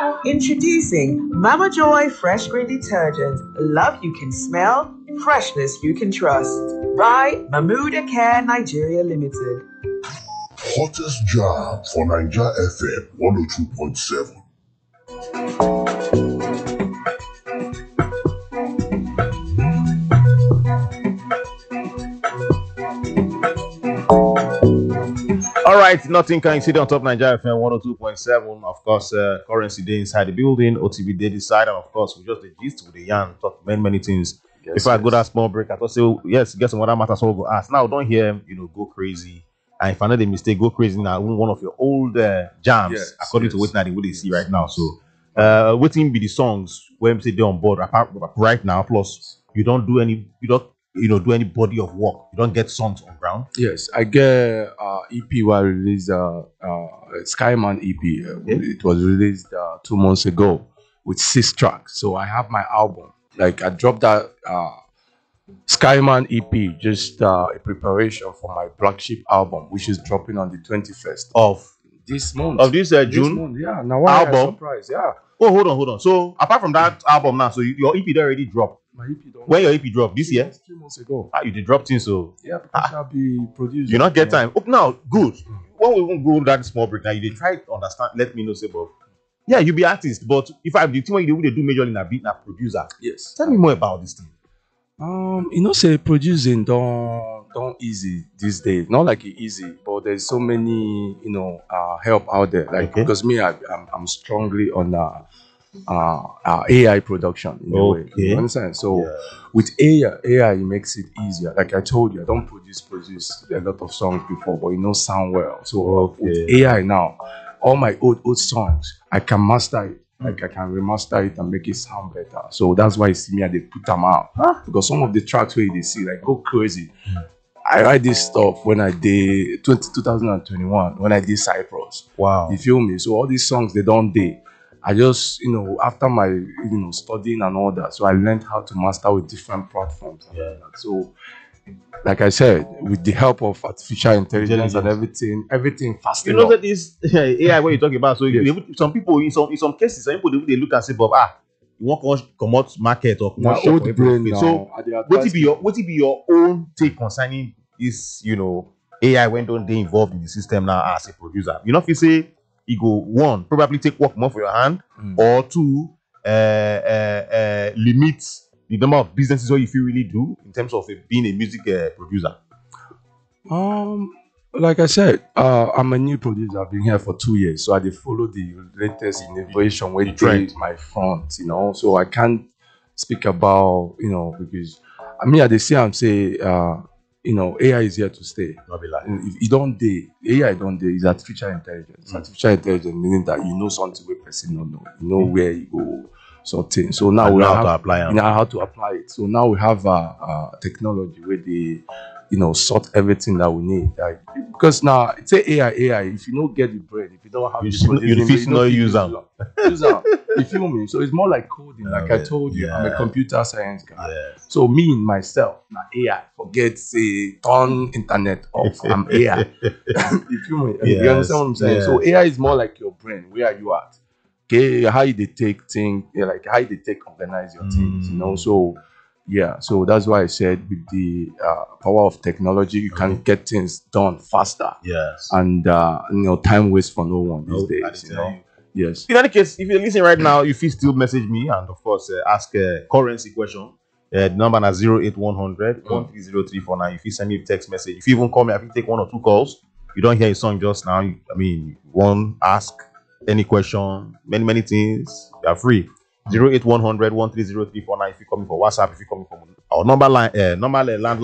Introducing Mama Joy Fresh Green Detergent. Love you can smell, freshness you can trust. By Mamuda Care Nigeria Limited. Hottest jam for Niger FM 102.7. All right, nothing can you see on top Nigeria FM 102.7. Of course, currency day inside the building, OTB day this side, and of course, we just the gist with the yarn, talk many things. Yes, if I go that small break, I thought say yes, get some other matters. So we'll go ask now. Don't hear go crazy. And if I know the mistake, go crazy now. One of your old jams, according to what they see right now. So, waiting be the songs when say they're on board apart right now. Plus, you don't do any body of work. You don't get songs on ground. Yes, I get EP was released Skyman EP. It was released 2 months ago with 6 tracks. So I have my album. Like I dropped that Skyman EP, just a preparation for my flagship album, which is dropping on the 21st of this month. Of this June? This month, yeah. Now why album? I'm surprised, yeah. Oh, hold on. So apart from that album now, so your EP already dropped. My EP don't. When your EP dropped this year? 3 months ago. You did drop things, so yeah, because I'll be producing. You not get time. Oh, now good. When we won't go that small break now, you try to understand. Let me know, say, but yeah, you be artist, but if I the thing what you do majorly na beat na producer. Yes. Tell me more about this thing. Say producing don't easy these days. Not like it easy, but there's so many help out there. Like because me, I'm strongly on AI production in a way. You understand? So with AI, it makes it easier. Like I told you, I don't produce a lot of songs before, but sound well. So with AI now, all my old songs, I can master it. Like I can remaster it and make it sound better. So that's why you see me they put them out. Because some of the tracks where they see like go crazy. I write this stuff when I did 2021 when I did Cyprus. Wow. You feel me? So all these songs they don't day. I just after my studying and all that, so I learned how to master with different platforms. Yeah. So like I said, with the help of artificial intelligence and everything faster. You know that this AI what you're talking about. So some people in some cases, some people they look and say, Bob, you want to come out market or my old brain now. So what it be your own take concerning this, AI when don't they involved in the system now as a producer? You know if you say you go one, probably take work more for your hand, or two, limit the number of businesses what if you really do in terms of being a music producer. Like I said, I'm a new producer. I've been here for 2 years, so I did follow the latest innovation with trend my front, So I can't speak about, because I they say I'm say, AI is here to stay. If you don't dare, AI don't dare. It's artificial intelligence. Artificial intelligence meaning that something where person don't know. You know where you go. Sorting. So now we have how to apply it. So now we have technology where they, sort everything that we need. Like, because now it's AI. If you don't get the brain, if you don't have use them. You feel me? So it's more like coding. Like I told you, I'm a computer science guy. So me and myself, now AI, forget say turn internet off. I'm AI. You feel me? You understand what I'm saying? So AI is more like your brain. Where are you at? Okay, how they take things, like how they take organize your things, So so that's why I said with the power of technology, you can get things done faster. Yes, and time waste for no one these days. Yes. In any case, if you're listening right now, you feel still message me and of course ask a currency question. The number is 08100 130349. If you send me a text message, if you even call me, I can take 1 or 2 calls. You don't hear a song just now. One ask. Any question, many things, you are free. 08100 130349. If you come for WhatsApp, if you come from our number line, landline.